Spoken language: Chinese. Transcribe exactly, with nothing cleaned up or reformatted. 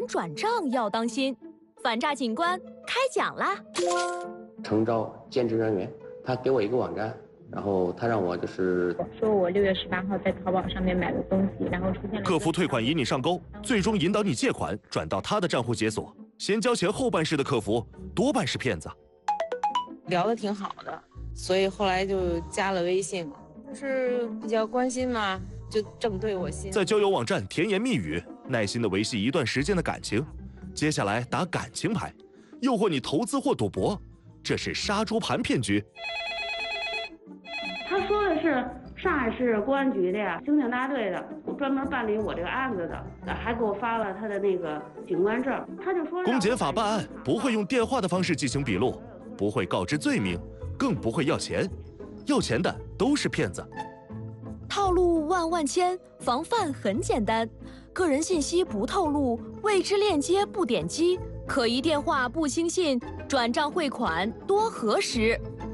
转账要当心。反诈警官开讲啦！ 诚招兼职人员，他给我一个网站，然后他让我就是说我六月十八号在淘宝上面买的东西，然后出现了客服退款引你上钩，最终引导你借款转到他的账户解锁。先交钱后办事的客服多半是骗子。 聊得挺好的，所以后来就加了微信，就是比较关心嘛，就正对我心。 在交友网站甜言蜜语，耐心的维系一段时间的感情，接下来打感情牌，诱惑你投资或赌博，这是杀猪盘骗局。 他说的是上海市公安局的呀，刑警大队的，专门办理我这个案子的，还给我发了他的那个警官证。他就说， 公检法办案不会用电话的方式进行笔录，不会告知罪名，更不会要钱，要钱的都是骗子。 套路万万千，防范很简单，个人信息不透露，未知链接不点击，可疑电话不轻信，转账汇款多核实。